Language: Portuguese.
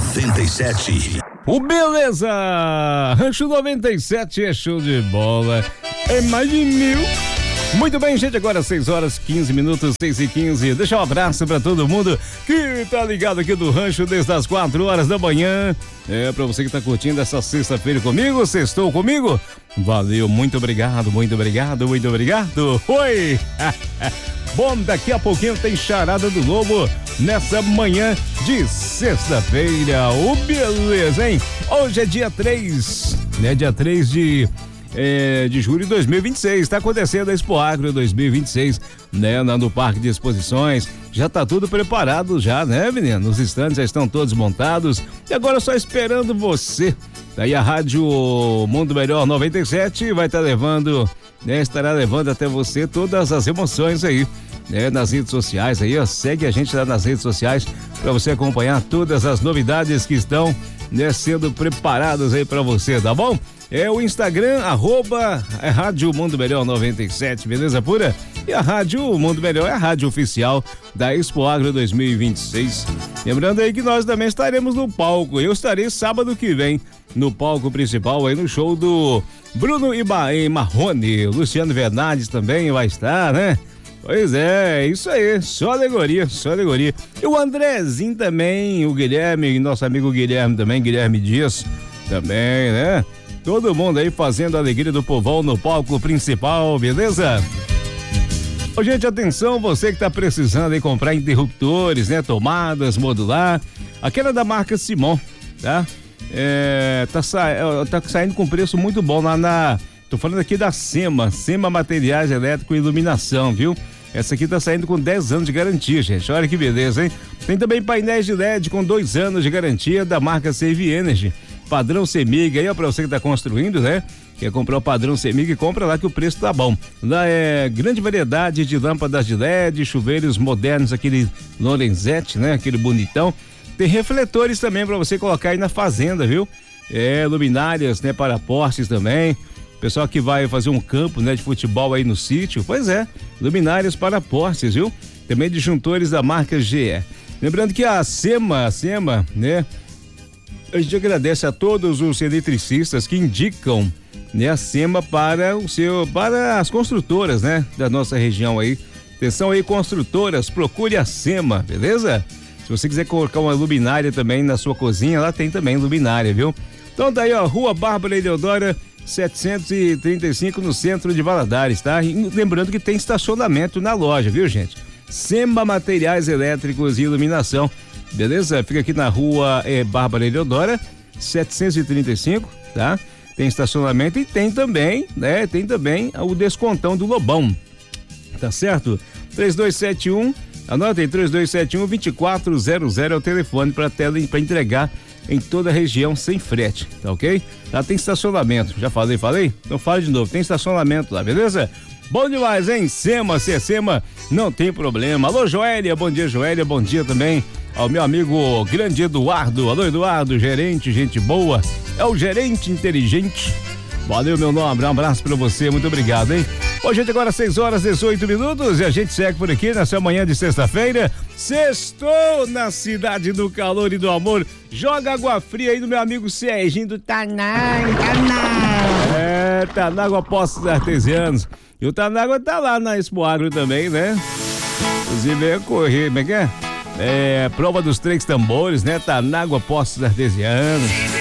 97. O beleza! Rancho 97 é show de bola. É mais de 1000. Muito bem, gente, agora 6h15, 6h15. Deixa um abraço pra todo mundo que tá ligado aqui do Rancho desde as 4h da manhã. Pra você que tá curtindo essa sexta-feira comigo, sextou comigo. Valeu, muito obrigado, muito obrigado, muito obrigado. Oi! Bom, daqui a pouquinho tem Charada do Lobo nessa manhã de sexta-feira. O beleza, hein? Hoje é dia 3, né? Dia 3 de julho de 2026, está acontecendo a Expo Agro 2026, né, no Parque de Exposições. Já tá tudo preparado já, né, menino? Os estandes já estão todos montados e agora só esperando você. Daí a Rádio Mundo Melhor 97 vai estar levando, né, estará levando até você todas as emoções aí, né, nas redes sociais aí, ó, segue a gente lá nas redes sociais para você acompanhar todas as novidades que estão, né, sendo preparadas aí para você, tá bom? É o Instagram, Rádio Mundo Melhor 97, beleza pura? E a Rádio Mundo Melhor é a rádio oficial da Expo Agro 2026. Lembrando aí que nós também estaremos no palco. Eu estarei sábado que vem no palco principal aí no show do Bruno e Marrone. Luciano Bernardes também vai estar, né? Pois é, isso aí, só alegoria, só alegoria. E o Andrezinho também, o Guilherme, nosso amigo Guilherme também, Guilherme Dias também, né? Todo mundo aí fazendo a alegria do povão no palco principal, beleza? Ô, gente, atenção, você que tá precisando aí comprar interruptores, né? Tomadas, modular, aquela da marca Simon, tá? Tá saindo com preço muito bom lá tô falando aqui da SEMA Materiais Elétrico e Iluminação, viu? Essa aqui tá saindo com 10 anos de garantia, gente. Olha que beleza, hein? Tem também painéis de LED com 2 anos de garantia da marca Save Energy. Padrão CEMIG aí, ó, pra você que tá construindo, né? Quer comprar o padrão CEMIG, compra lá que o preço tá bom. Lá é grande variedade de lâmpadas de LED, chuveiros modernos, aquele Lorenzetti, né? Aquele bonitão. Tem refletores também pra você colocar aí na fazenda, viu? Luminárias, né? Para postes também. Pessoal que vai fazer um campo, né? De futebol aí no sítio, pois é. Luminárias para postes, viu? Também disjuntores da marca GE. Lembrando que a SEMA, né? A gente agradece a todos os eletricistas que indicam, né, a SEMA para as construtoras, né, da nossa região aí. Atenção aí, construtoras, procure a SEMA, beleza? Se você quiser colocar uma luminária também na sua cozinha, lá tem também luminária, viu? Então daí, ó, Rua Bárbara Eleodora 735 no centro de Valadares, tá? E lembrando que tem estacionamento na loja, viu, gente? SEMA Materiais Elétricos e Iluminação. Beleza? Fica aqui na rua Bárbara Eleodora, 735, tá? Tem estacionamento e tem também, né? Tem também o descontão do Lobão, tá certo? 3271, anota aí, 3271-2400 é o telefone para entregar em toda a região sem frete, tá ok? Lá tem estacionamento, já falei? Então fala de novo, tem estacionamento lá, beleza? Bom demais, hein? SEMA, se é SEMA, não tem problema. Alô, Joélia, bom dia, Joélia, bom dia também ao meu amigo grande Eduardo. Alô, Eduardo, gerente, gente boa, é o gerente inteligente. Valeu, meu nome, um abraço pra você, muito obrigado, hein? Bom, gente, agora 6h18 e a gente segue por aqui nessa manhã de sexta-feira. Sextou na cidade do calor e do amor. Joga água fria aí do meu amigo Serginho do Tanágua. Tanágua Postos Artesianos. E o Tanágua tá lá na Expo Agro também, né? Inclusive é correr, como é que é? Prova dos 3 tambores, né? Tanágua Postos Artesianos.